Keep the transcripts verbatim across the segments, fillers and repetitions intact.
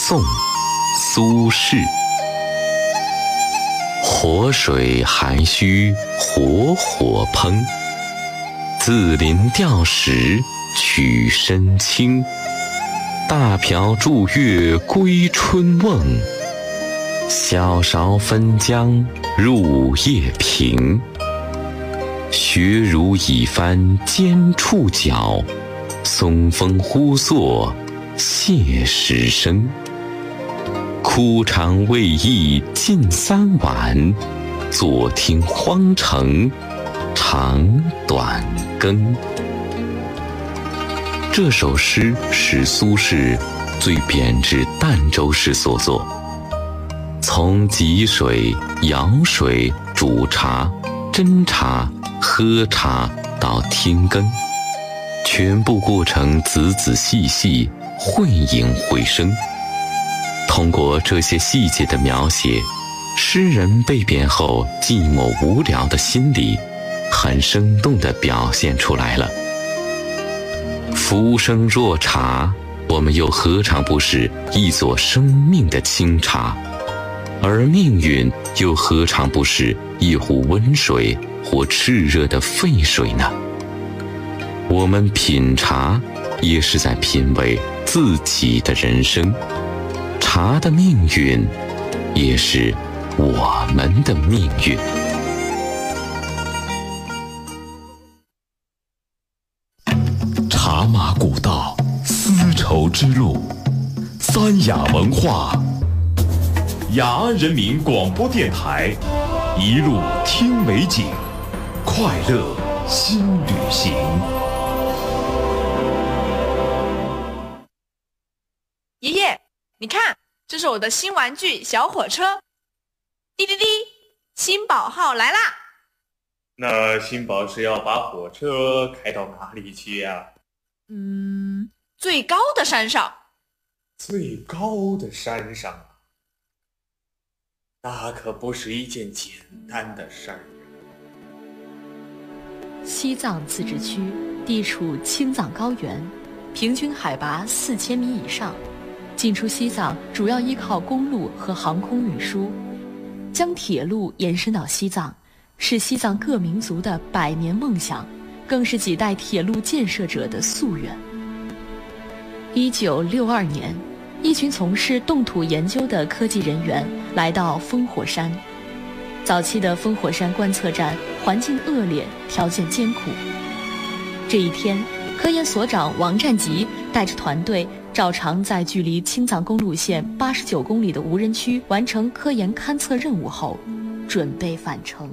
宋·苏轼。活水还须活火烹，自临钓时取身轻。大瓢祝月归春瓮，小勺分江入夜平。学如已翻尖触角，松风忽作谢时声。枯肠未易尽三碗，坐听荒城长短更。这首诗是苏轼最贬至儋州时所作，从汲水、舀水、煮茶、斟茶、喝茶到听羹，全部过程仔仔细细，绘影绘声。通过这些细节的描写，诗人被贬后寂寞无聊的心理，很生动地表现出来了。浮生若茶，我们又何尝不是一座生命的清茶？而命运又何尝不是一壶温水或炽热的沸水呢？我们品茶，也是在品味自己的人生。茶的命运，也是我们的命运。 茶马古道，丝绸之路，三雅文化，雅安人民广播电台，一路听美景，快乐新旅行。 爷爷，你看，这是我的新玩具小火车。滴滴滴，新宝号来啦！ 那新宝是要把火车开到哪里去呀？ 嗯，最高的山上。 最高的山上啊，那可不是一件简单的事儿。 西藏自治区地处青藏高原，平均海拔四千米以上。进出西藏主要依靠公路和航空运输，将铁路延伸到西藏，是西藏各民族的百年梦想，更是几代铁路建设者的夙愿。一九六二年，一群从事冻土研究的科技人员来到烽火山。早期的烽火山观测站环境恶劣，条件艰苦。这一天，科研所长王占吉带着团队照常在距离青藏公路线八十九公里的无人区完成科研勘测任务后，准备返程。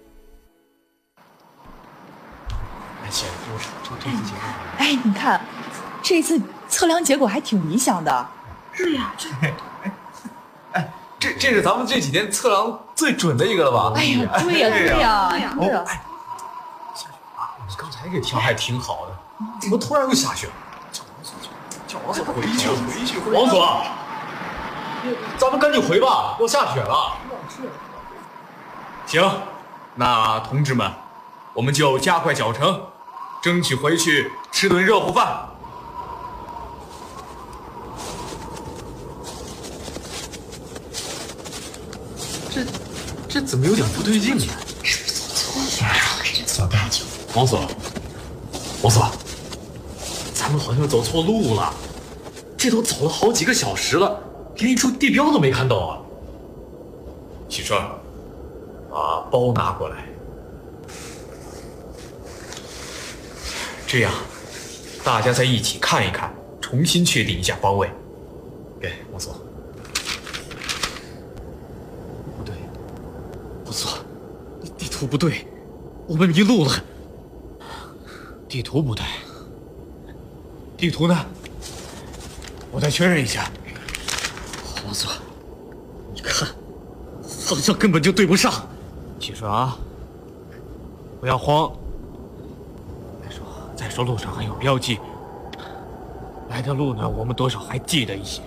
哎，你看，这次测量结果还挺理想的。 对呀，这，哎，这这是咱们这几天测量最准的一个了吧？ 哎呀，对呀，对呀，对呀。 哦，哎，下雪啊！你刚才给调还挺好的，怎么突然又下雪了？叫王所回去，回去，王所，咱们赶紧回吧，要下雪了。 行，那同志们，我们就加快脚程，争取回去吃顿热乎饭。 这这怎么有点不对劲呢？ 是不是走错了？这走太久。 王所，王所。咱们好像走错路了，这都走了好几个小时了，连一处地标都没看到啊！ 喜顺，把包拿过来。这样，大家再一起看一看，重新确定一下方位。给王所。 不对，王所，地图不对，我们迷路了。地图不对。地图呢？我再确认一下。王所，你看，方向根本就对不上。启顺啊，不要慌。再说，再说路上还有标记，来的路呢，我们多少还记得一些。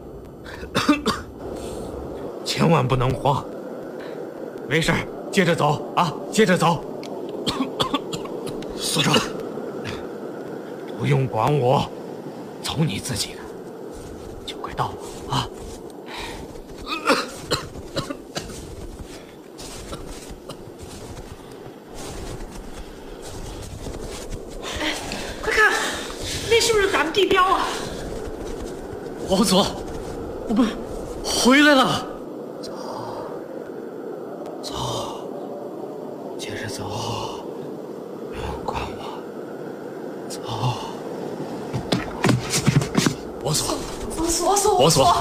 千万不能慌。没事，接着走啊，接着走。所长。不用管我，走你自己的，就跟快到啊！ 哎，快看，那是不是咱们地标啊？ 王佐，我们回来了。 走，走，接着走，不用管我。走。王佐， 王锁，王锁， 王锁。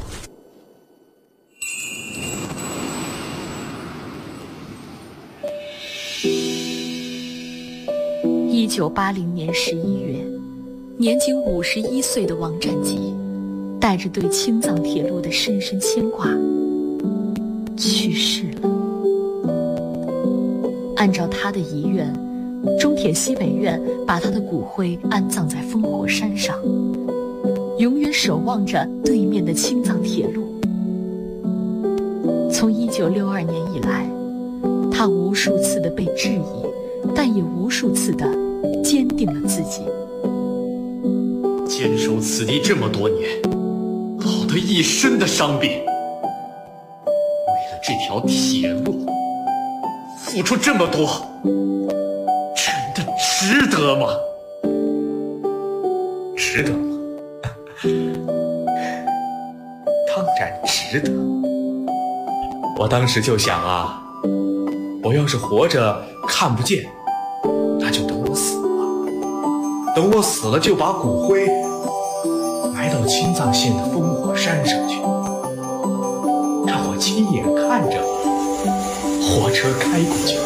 一九八零年十一月，年仅五十一岁的王占吉，带着对青藏铁路的深深牵挂，去世了。按照他的遗愿，中铁西北院把他的骨灰安葬在烽火山上，永远守望着对面的青藏铁路。从一九六二年以来，他无数次的被质疑，但也无数次的坚定了自己。 坚守此地这么多年，落得一身的伤病，为了这条铁路付出这么多，真的值得吗？ 值得吗？当然值得。我当时就想啊，我要是活着看不见，那就等我死了。等我死了，就把骨灰埋到青藏线的烽火山上去，让我亲眼看着火车开过去。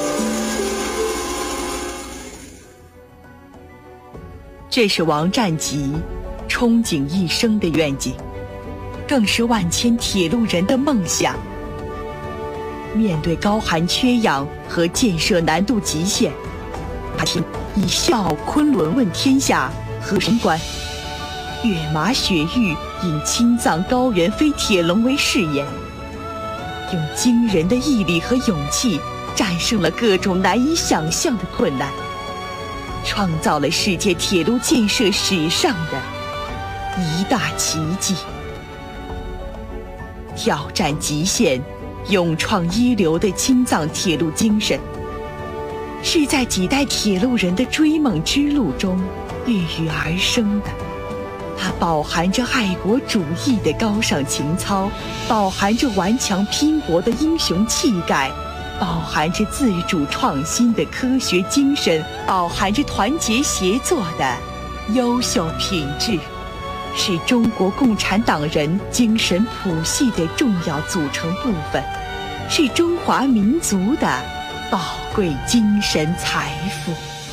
这是王占吉憧憬一生的愿景，更是万千铁路人的梦想。面对高寒缺氧和建设难度极限，他以笑昆仑问天下和神关，跃马雪域引青藏高原飞铁龙为誓言，用惊人的毅力和勇气战胜了各种难以想象的困难，创造了世界铁路建设史上的一大奇迹。挑战极限，勇创一流的青藏铁路精神，是在几代铁路人的追梦之路中孕育而生的。它饱含着爱国主义的高尚情操，饱含着顽强拼搏的英雄气概，饱含着自主创新的科学精神，饱含着团结协作的优秀品质，是中国共产党人精神谱系的重要组成部分，是中华民族的宝贵精神财富。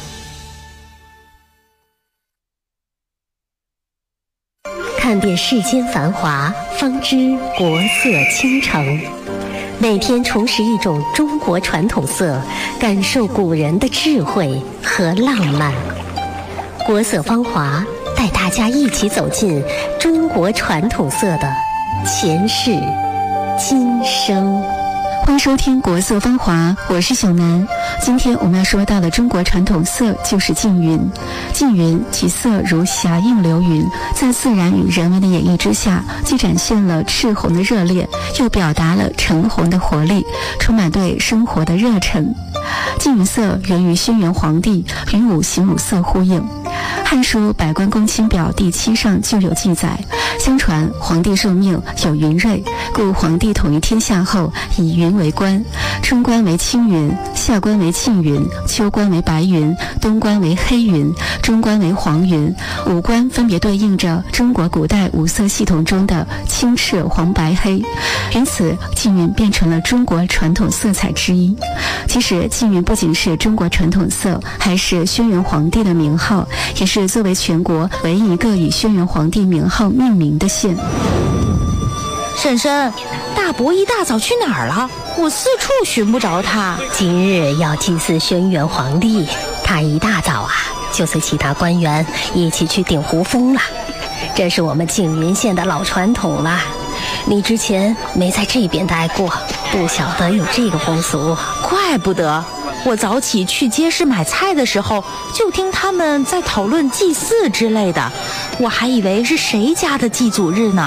看遍世间繁华，方知国色倾城。每天重拾一种中国传统色，感受古人的智慧和浪漫。国色芳华，带大家一起走进中国传统色的前世今生。 欢迎收听国色芳华，我是小南。今天我们要说到的中国传统色就是缙云。缙云其色如霞映流云，在自然与人文的演绎之下，既展现了赤红的热烈，又表达了橙红的活力，充满对生活的热忱。缙云色源于轩辕黄帝，与五行五色呼应。《汉书·百官公卿表》第七上就有记载，相传皇帝受命有云瑞，故皇帝统一天下后以云为官，春官为青云，夏官为沁云，秋官为白云，冬官为黑云，中官为黄云。五官分别对应着中国古代五色系统中的青赤黄白黑，因此缙云变成了中国传统色彩之一。其实缙云不仅是中国传统色，还是轩辕皇帝的名号，也是作为全国唯一一个以轩辕皇帝名号命名的县。 婶婶，大伯一大早去哪儿了？我四处寻不着他。 今日要祭祀轩辕皇帝，他一大早啊就随其他官员一起去顶胡蜂了。这是我们缙云县的老传统了，你之前没在这边待过，不晓得有这个风俗。 怪不得，我早起去街市买菜的时候，就听他们在讨论祭祀之类的，我还以为是谁家的祭祖日呢。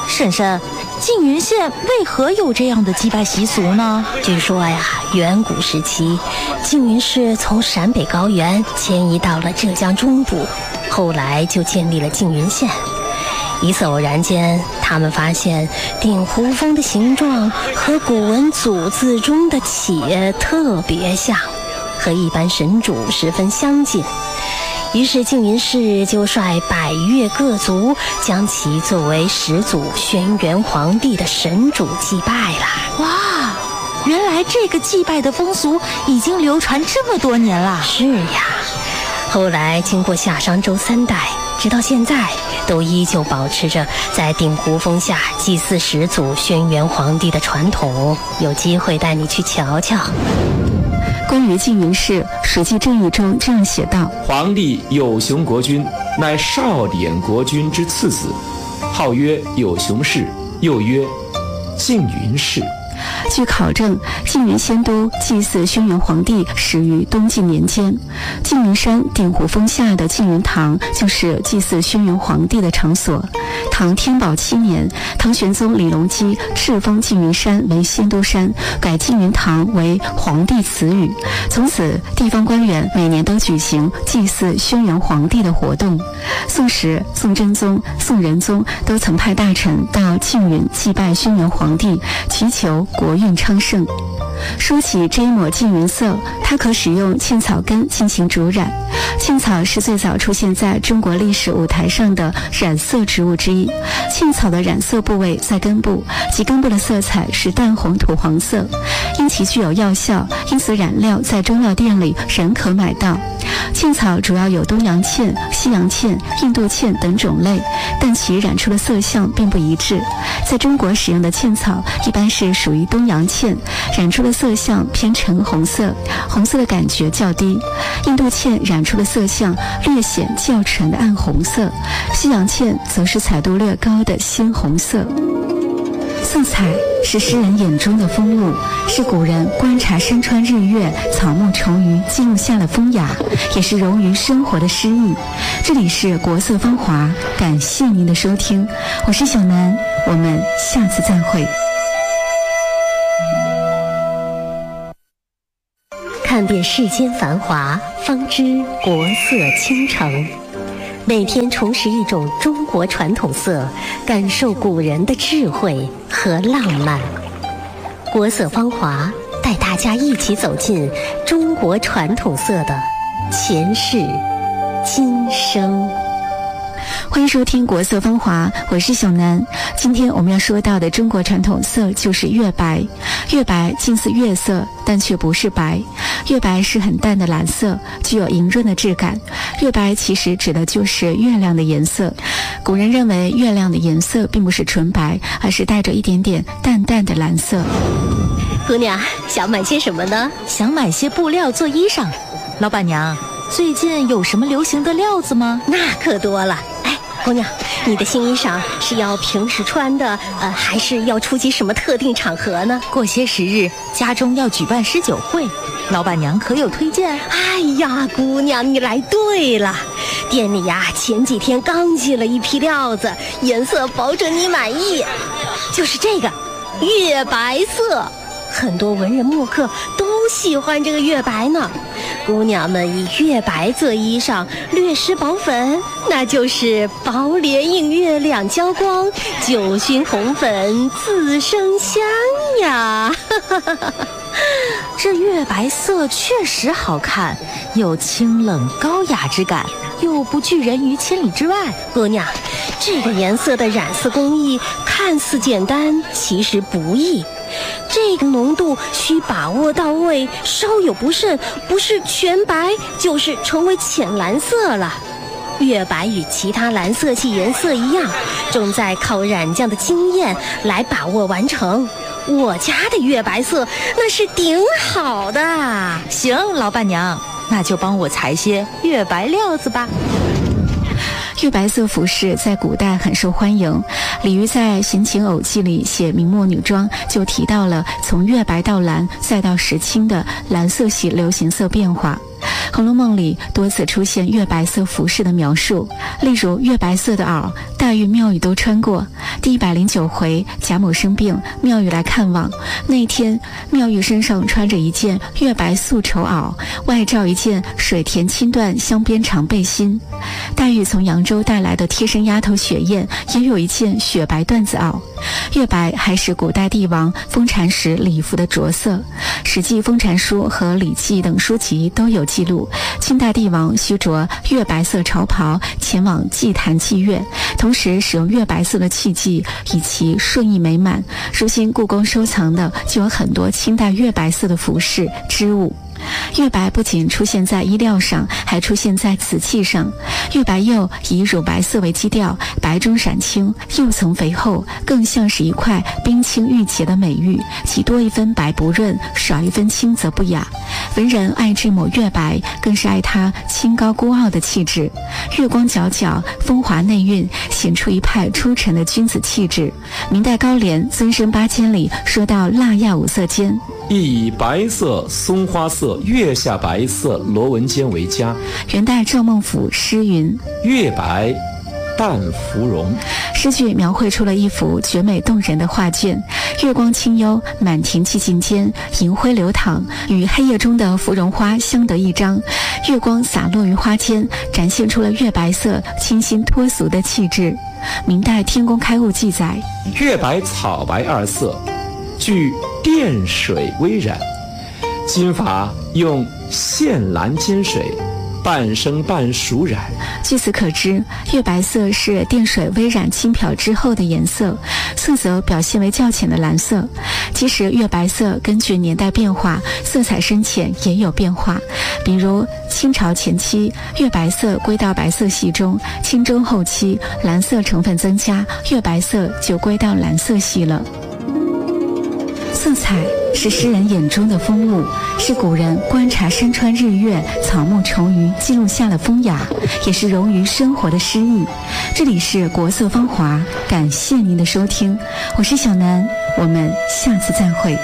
婶婶，缙云县为何有这样的祭拜习俗呢？ 据说呀，远古时期，缙云氏从陕北高原迁移到了浙江中部，后来就建立了缙云县。一次偶然间，他们发现鼎湖峰的形状和古文祖字中的且特别像，和一般神主十分相近。于是缙云氏就率百越各族将其作为始祖轩辕皇帝的神主祭拜了。 哇，原来这个祭拜的风俗已经流传这么多年了。 是呀，后来经过夏商周三代，直到现在都依旧保持着在鼎湖峰下祭祀始祖轩辕皇帝的传统，有机会带你去瞧瞧。 关于缙云氏，《史记正义》中这样写道： 皇帝有熊国君，乃少典国君之次子，号曰有熊氏，又曰缙云氏。 据考证，缙云仙都祭祀轩辕皇帝始于东晋年间，缙云山鼎湖峰下的缙云堂就是祭祀轩辕皇帝的场所。唐天宝七年，唐玄宗李隆基敕封缙云山为仙都山，改缙云堂为皇帝祠宇。从此，地方官员每年都举行祭祀轩辕皇帝的活动。宋时，宋真宗、宋仁宗都曾派大臣到缙云祭拜轩辕皇帝，祈求国运昌盛。说起这一抹缙云色，它可使用茜草根进行煮染。茜草是最早出现在中国历史舞台上的染色植物之一。茜草的染色部位在根部，其根部的色彩是淡红土黄色。因其具有药效，因此染料在中药店里仍可买到。茜草主要有东洋茜、西洋茜、印度茜等种类，但其染出的色相并不一致。在中国使用的茜草一般是属于东洋茜，染出的色相偏橙红色，红色的感觉较低。印度茜染出的色相略显较沉的暗红色，西洋茜则是彩度略高的鲜红色。色彩是诗人眼中的风物，是古人观察山川日月、草木虫鱼记录下的风雅，也是融于生活的诗意。这里是国色芳华，感谢您的收听，我是小南，我们下次再会。 看遍世间繁华，方知国色倾城。每天重拾一种中国传统色，感受古人的智慧和浪漫。国色芳华，带大家一起走进中国传统色的前世今生。 欢迎收听国色芳华，我是小南。今天我们要说到的中国传统色就是月白。月白近似月色，但却不是白。月白是很淡的蓝色，具有莹润的质感。月白其实指的就是月亮的颜色。古人认为月亮的颜色并不是纯白，而是带着一点点淡淡的蓝色。 姑娘，想买些什么呢？ 想买些布料做衣裳。老板娘，最近有什么流行的料子吗？ 那可多了。哎，姑娘，你的新衣裳是要平时穿的，呃，还是要出席什么特定场合呢？ 过些时日，家中要举办诗酒会，老板娘可有推荐？ 哎呀，姑娘，你来对了。店里呀，前几天刚进了一批料子，颜色保准你满意。就是这个月白色，很多文人墨客都喜欢这个月白呢。姑娘们以月白做衣裳，略施薄粉，那就是薄莲映月两交光，九熏红粉自生香呀。 这月白色确实好看，有清冷高雅之感，又不拒人于千里之外。 姑娘，这个颜色的染色工艺看似简单，其实不易。这个浓度需把握到位，稍有不慎，不是全白，就是成为浅蓝色了。月白与其他蓝色系颜色一样，重在靠染匠的经验来把握完成。我家的月白色那是顶好的。 行，老板娘，那就帮我裁些月白料子吧。 月白色服饰在古代很受欢迎，李渔在《闲情偶记》里写明末女装，就提到了从月白到蓝再到石青的蓝色系流行色变化。 《红楼梦》里多次出现月白色服饰的描述，例如月白色的袄，黛玉、妙玉都穿过。第一百零九回，贾母生病，妙玉来看望。那一天，妙玉身上穿着一件月白素绸袄，外罩一件水田青缎镶边长背心。黛玉从扬州带来的贴身丫头雪雁也有一件雪白缎子袄。月白还是古代帝王封禅时礼服的着色，《史记·封禅书》和《礼记》等书籍都有记录。清代帝王须着月白色朝袍前往祭坛祭月，同时使用月白色的器具，以其顺意美满。如今故宫收藏的就有很多清代月白色的服饰织物。月白不仅出现在衣料上，还出现在瓷器上。月白釉以乳白色为基调，白中闪青，釉层肥厚，更像是一块冰清玉洁的美玉，其多一分白不润，少一分青则不雅。文人爱这抹月白，更是爱它清高孤傲的气质。月光皎皎，风华内蕴，显出一派出尘的君子气质。明代高廉《尊生八千》里说到蜡亚五色间， 亦以白色、松花色、月下白色、螺纹间为佳。 元代赵孟頫诗云： 月白淡芙蓉。 诗句描绘出了一幅绝美动人的画卷，月光清幽，满庭寂静间，银辉流淌，与黑夜中的芙蓉花相得益彰。月光洒落于花间，展现出了月白色清新脱俗的气质。明代《天工开物》记载： 月白草白二色，具电水微染，金法用线蓝煎水，半生半熟染。 据此可知，月白色是电水微染轻漂之后的颜色，色泽表现为较浅的蓝色。其实月白色根据年代变化，色彩深浅也有变化。比如清朝前期，月白色归到白色系中；清中后期，蓝色成分增加，月白色就归到蓝色系了。色彩是诗人眼中的风物，是古人观察山川日月、草木虫鱼记录下了风雅，也是融于生活的诗意。这里是国色芳华，感谢您的收听，我是小南，我们下次再会。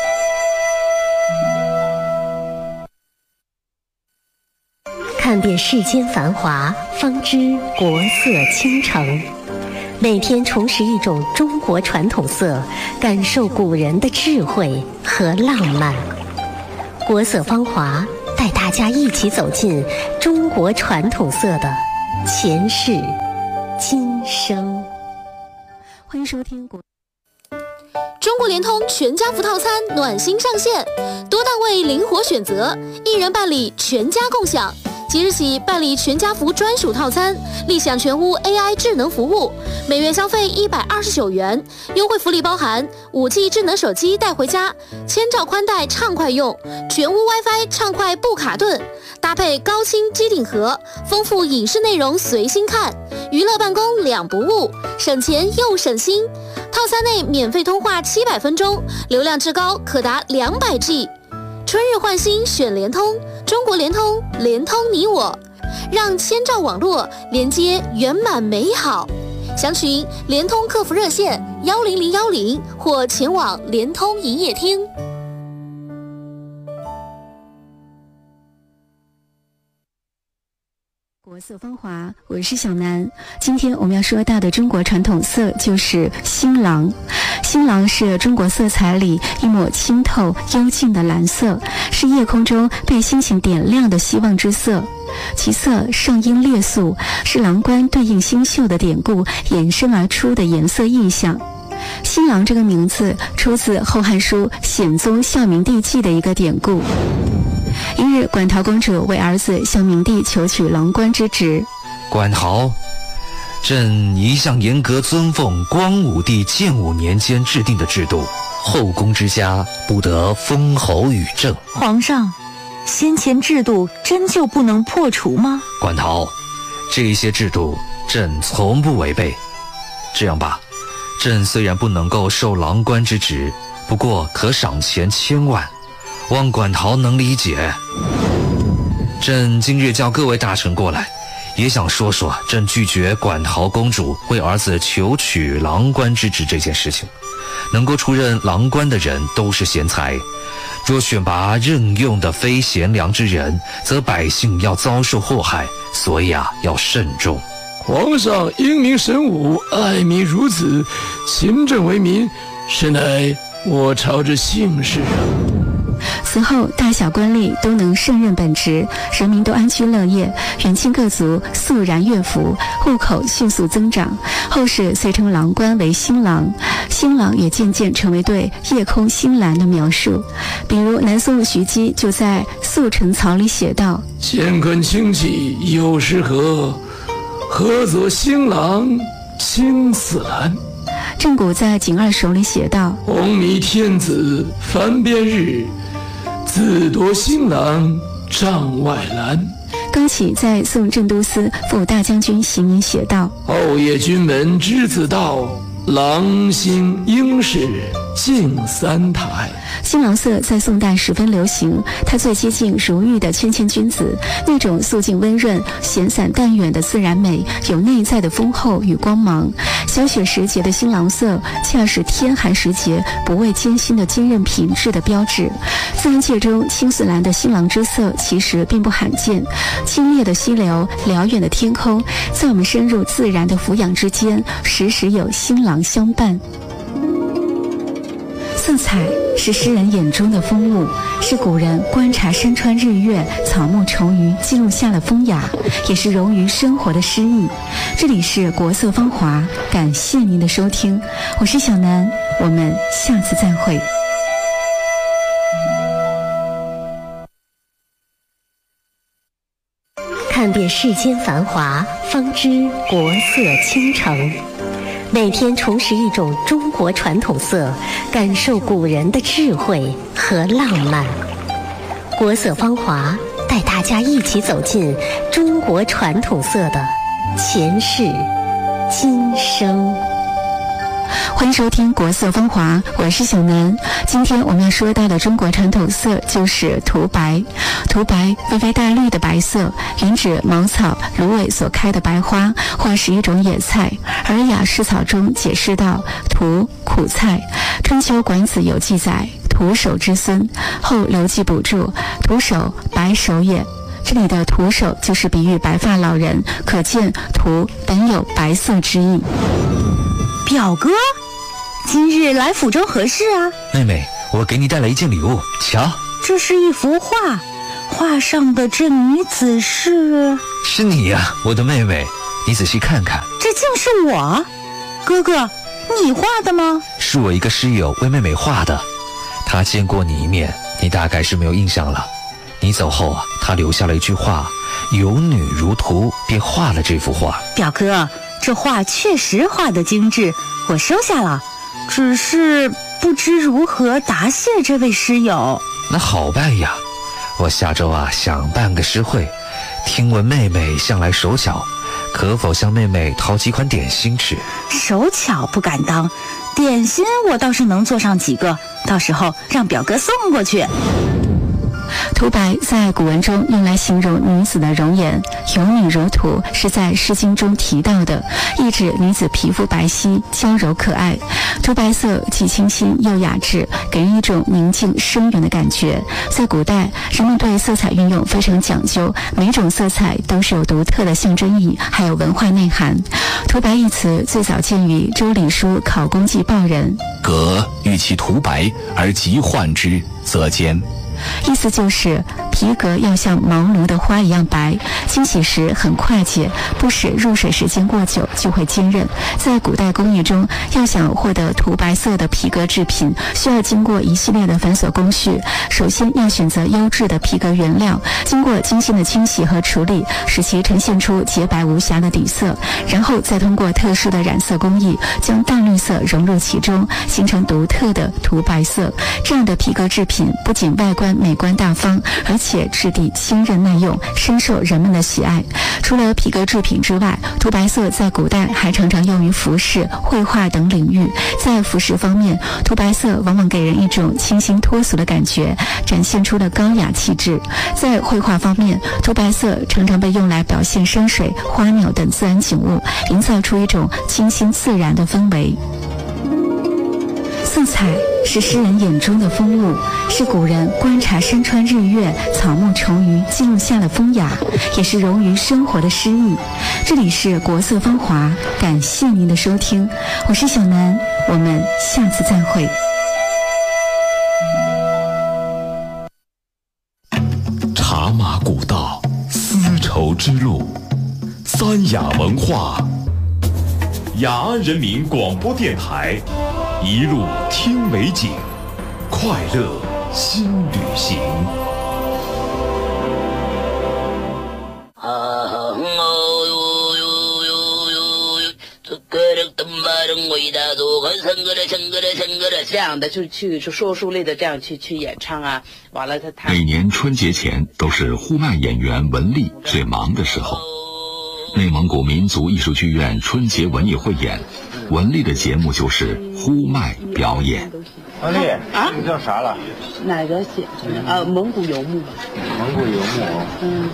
看遍世间繁华，方知国色倾城。每天重拾一种中国传统色，感受古人的智慧和浪漫。国色芳华带大家一起走进中国传统色的前世今生。 欢迎收听国中国联通全家福套餐暖心上线，多档位灵活选择，一人办理全家共享。即日起办理全家福专属套餐，立享全屋 A I 智能服务，每月消费一百二十九元，优惠福利包含五 G 智能手机带回家，千兆宽带畅快用，全屋 WiFi 畅快不卡顿，搭配高清机顶盒，丰富影视内容随心看，娱乐办公两不误，省钱又省心。套餐内免费通话七百分钟，流量至高可达两百 G。春日换新选联通，中国联通，联通你我，让千兆网络连接圆满美好。详询联通客服热线幺零零幺零或前往联通营业厅。 国色芳华，我是小南。今天我们要说到的中国传统色就是新郎。新郎是中国色彩里一抹清透幽静的蓝色，是夜空中被星星点亮的希望之色。其色上阴烈素，是郎官对应星宿的典故衍生而出的颜色意象。新郎这个名字出自《后汉书·显宗孝明帝纪》的一个典故。一日，馆陶公主为儿子向明帝求取郎官之职。 馆陶，朕一向严格遵奉光武帝建武年间制定的制度，后宫之家不得封侯与政。 皇上，先前制度真就不能破除吗？ 馆陶，这些制度朕从不违背。这样吧，朕虽然不能够受郎官之职，不过可赏钱千万，望馆陶能理解。朕今日叫各位大臣过来，也想说说朕拒绝馆陶公主为儿子求取郎官之职这件事情。能够出任郎官的人都是贤才， 若选拔任用的非贤良之人，则百姓要遭受祸害，所以啊，要慎重。 皇上英明神武，爱民如子，勤政为民，实乃我朝之幸事啊。 此后，大小官吏都能胜任本职，人民都安居乐业，远亲各族肃然乐服，户口迅速增长。后世遂称郎官为新郎，新郎也渐渐成为对夜空星蓝的描述。比如南宋徐基就在《宿陈草》里写道：“ 乾坤清气有时和，合则新郎青似蓝。” 郑谷在《景二首》里写道：“ 红迷天子翻边日，自夺新郎帐外蓝。” 高启在《宋镇都司副大将军行吟》写道：“ 后夜君门之子道，郎星应是敬三台。” 新郎色在宋代十分流行，它最接近如玉的谦谦君子，那种素净温润、闲散淡远的自然美，有内在的丰厚与光芒。小雪时节的新郎色，恰是天寒时节不畏艰辛的坚韧品质的标志。自然界中青似蓝的新郎之色其实并不罕见，清冽的溪流、辽远的天空，在我们深入自然的俯仰之间，时时有新郎相伴。色彩是诗人眼中的风物，是古人观察山川日月、草木虫鱼记录下的风雅，也是融于生活的诗意。这里是国色芳华，感谢您的收听，我是小南，我们下次再会。 看遍世间繁华，方知国色倾城。每天重拾一种中国传统色，感受古人的智慧和浪漫。国色芳华带大家一起走进中国传统色的前世今生。 欢迎收听国色芳华，我是小南。今天我们要说到的中国传统色就是涂白。涂白微微带绿的白色，原指茅草、芦苇所开的白花，或是一种野菜。而《雅释草》中解释到，涂苦菜。春秋管子有记载，涂首之孙。后刘季补注，涂首白首也。这里的涂首就是比喻白发老人，可见涂本有白色之意。 表哥，今日来府中何事啊？ 妹妹，我给你带来一件礼物，瞧， 这是一幅画，画上的这女子是…… 是你呀、啊，我的妹妹，你仔细看看， 这竟是我。哥哥，你画的吗？ 是我一个师友为妹妹画的，他见过你一面，你大概是没有印象了。你走后啊，他留下了一句话：有女如涂，便画了这幅画。 表哥，这画确实画得精致，我收下了，只是不知如何答谢这位师友。 那好办呀，我下周啊想办个诗会，听闻妹妹向来手巧，可否向妹妹讨几款点心吃？ 手巧不敢当，点心我倒是能做上几个，到时候让表哥送过去。 涂白在古文中用来形容女子的容颜，有女如涂是在《诗经》中提到的，意指女子皮肤白皙、娇柔可爱。涂白色既清新又雅致，给人一种宁静深远的感觉。在古代，人们对色彩运用非常讲究，每种色彩都是有独特的象征意义，还有文化内涵。涂白一词最早见于《周礼书·考工记报人》， 革欲其涂白而急换之，则坚。 意思就是皮革要像毛驴的花一样白，清洗时很快捷，不使入水时间过久就会坚韧。在古代工艺中，要想获得涂白色的皮革制品，需要经过一系列的繁琐工序。首先要选择优质的皮革原料，经过精心的清洗和处理，使其呈现出洁白无瑕的底色，然后再通过特殊的染色工艺，将淡绿色融入其中，形成独特的涂白色。这样的皮革制品不仅外观美观大方，而且质地轻韧耐用，深受人们的喜爱。除了皮革制品之外，涂白色在古代还常常用于服饰、绘画等领域。在服饰方面，涂白色往往给人一种清新脱俗的感觉，展现出了高雅气质。在绘画方面，涂白色常常被用来表现山水、花鸟等自然景物，营造出一种清新自然的氛围。 色彩是诗人眼中的风物，是古人观察山川日月、草木虫鱼记录下的风雅，也是融于生活的诗意。这里是国色芳华，感谢您的收听，我是小南，我们下次再会。 茶马古道，丝绸之路，三雅文化，雅安人民广播电台，一路听美景，快乐新旅行。 这样的就去说书类的这样去去演唱啊，完了他他每年春节前都是呼麦演员文丽最忙的时候。内蒙古民族艺术剧院春节文艺汇演，文丽的节目就是呼麦表演。 文丽啊， 这个叫啥了？ 哪个写？呃，蒙古游牧。 蒙古游牧。 嗯。